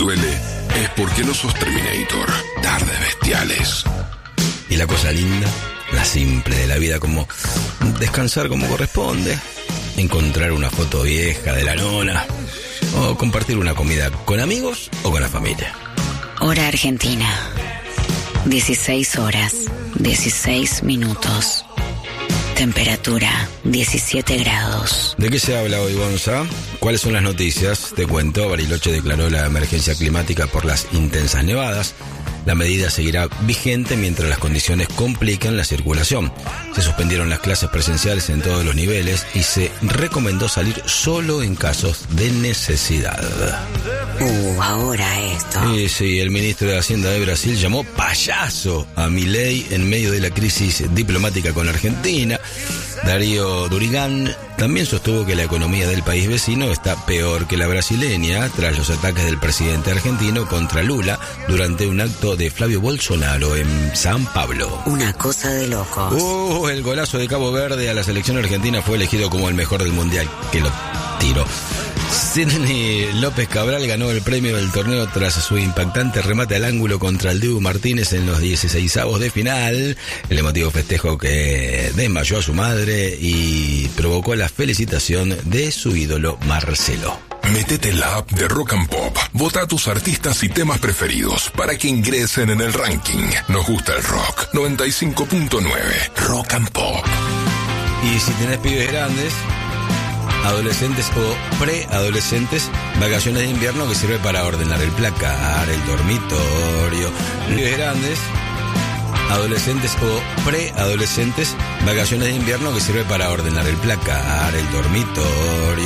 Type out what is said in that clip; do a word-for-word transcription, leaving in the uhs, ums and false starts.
duele es porque no sos Terminator. Tardes bestiales. Y la cosa linda, la simple de la vida, como descansar como corresponde, encontrar una foto vieja de la nona, o compartir una comida con amigos o con la familia. Hora Argentina. dieciséis horas, dieciséis minutos. Temperatura, diecisiete grados. ¿De qué se habla hoy, Gonza? ¿Cuáles son las noticias? Te cuento, Bariloche declaró la emergencia climática por las intensas nevadas. La medida seguirá vigente mientras las condiciones complican la circulación. Se suspendieron las clases presenciales en todos los niveles y se recomendó salir solo en casos de necesidad. Uh, ahora esto. Sí, sí, el ministro de Hacienda de Brasil llamó payaso a Milei en medio de la crisis diplomática con Argentina. Darío Durigán también sostuvo que la economía del país vecino está peor que la brasileña tras los ataques del presidente argentino contra Lula durante un acto de Flavio Bolsonaro en San Pablo. Una cosa de locos. Uh, el golazo de Cabo Verde a la selección argentina fue elegido como el mejor del mundial. Que lo tiro. Sidney López Cabral ganó el premio del torneo tras su impactante remate al ángulo contra el Dibu Martínez en los dieciseisavos de final. El emotivo festejo que desmayó a su madre y provocó la felicitación de su ídolo Marcelo. Métete en la app de Rock and Pop. Vota a tus artistas y temas preferidos para que ingresen en el ranking. Nos gusta el rock. noventa y cinco punto nueve. Rock and Pop. Y si tenés pibes grandes, adolescentes o preadolescentes, vacaciones de invierno que sirve para ordenar el placar, el dormitorio. Pibes grandes, adolescentes o preadolescentes, vacaciones de invierno que sirve para ordenar el placar, el dormitorio.